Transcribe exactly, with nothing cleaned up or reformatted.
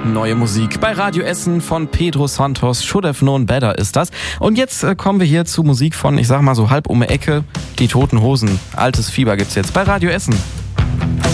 Neue Musik bei Radio Essen von Pedro Santos. Should Have Known Better ist das. Und jetzt äh, kommen wir hier zu Musik von, ich sag mal so halb um die Ecke. Die Toten Hosen. Altes Fieber gibt's jetzt bei Radio Essen.